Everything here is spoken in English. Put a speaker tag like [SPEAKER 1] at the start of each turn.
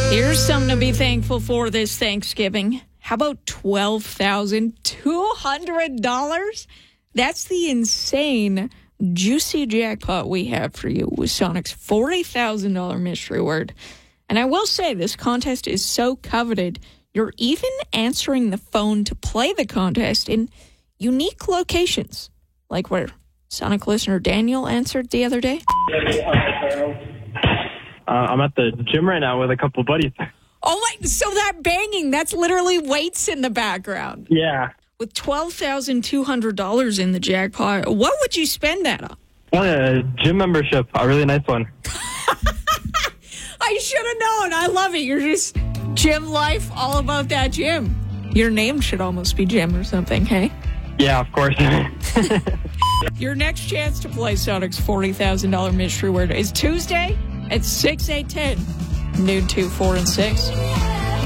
[SPEAKER 1] Here's something to be thankful for this Thanksgiving. How about $12,200? That's the insane, juicy jackpot we have for you with Sonic's $40,000 mystery word. And I will say, this contest is so coveted, you're even answering the phone to play the contest in unique locations, like where Sonic listener Daniel answered the other day.
[SPEAKER 2] I'm at the gym right now with a couple buddies.
[SPEAKER 1] Oh, my, so that banging, that's literally weights in the background.
[SPEAKER 2] Yeah.
[SPEAKER 1] With $12,200 in the jackpot, what would you spend that on?
[SPEAKER 2] A gym membership, a really nice one.
[SPEAKER 1] I should have known. I love it. You're just gym life, all about that gym. Your name should almost be Jim or something, hey?
[SPEAKER 2] Yeah, of course.
[SPEAKER 1] Your next chance to play Sonic's $40,000 mystery word is Tuesday at 6, 8, 10, noon 2, 4, and 6.